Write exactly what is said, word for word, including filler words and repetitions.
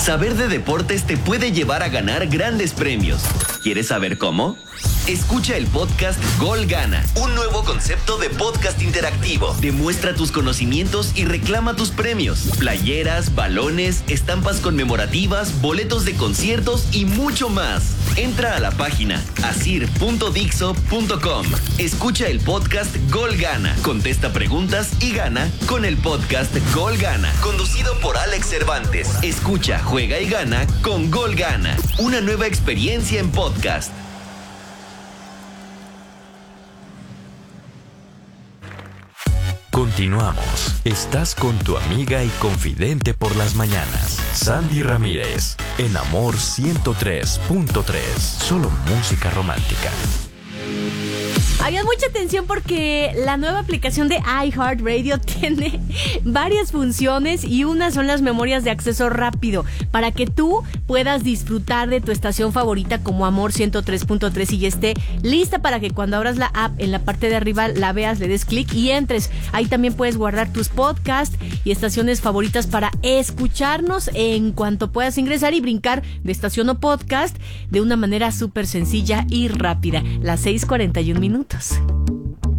Saber de deportes te puede llevar a ganar grandes premios. ¿Quieres saber cómo? Escucha el podcast Gol Gana, un nuevo concepto de podcast interactivo. Demuestra tus conocimientos y reclama tus premios. Playeras, balones, estampas conmemorativas, boletos de conciertos y mucho más. Entra a la página asir punto dixo punto com. Escucha el podcast Gol Gana. Contesta preguntas y gana con el podcast Gol Gana, conducido por Alex Cervantes. Escucha, juega y gana con Gol Gana. Una nueva experiencia en podcast. Continuamos. Estás con tu amiga y confidente por las mañanas, Sandy Ramírez, en Amor ciento tres punto tres. Solo música romántica. Hagan mucha atención porque la nueva aplicación de iHeartRadio tiene varias funciones y una son las memorias de acceso rápido para que tú puedas disfrutar de tu estación favorita como Amor ciento tres punto tres y ya esté lista para que cuando abras la app en la parte de arriba la veas, le des clic y entres. Ahí también puedes guardar tus podcasts y estaciones favoritas para escucharnos en cuanto puedas ingresar y brincar de estación o podcast de una manera súper sencilla y rápida. Las seis cuarenta y un minutos.